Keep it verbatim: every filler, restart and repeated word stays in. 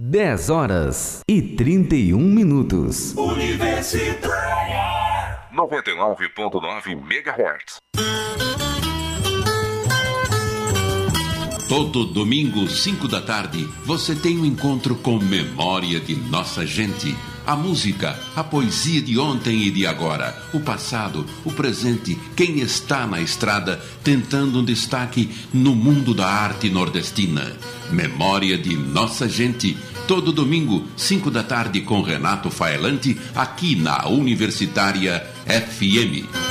dez horas e trinta e um minutos. Universitária noventa e nove ponto nove megahertz. Todo domingo, cinco da tarde, você tem um encontro com Memória de Nossa Gente. A música, a poesia de ontem e de agora, o passado, o presente, quem está na estrada tentando um destaque no mundo da arte nordestina. Memória de Nossa Gente, todo domingo, cinco da tarde, com Renato Faelante, aqui na Universitária F M.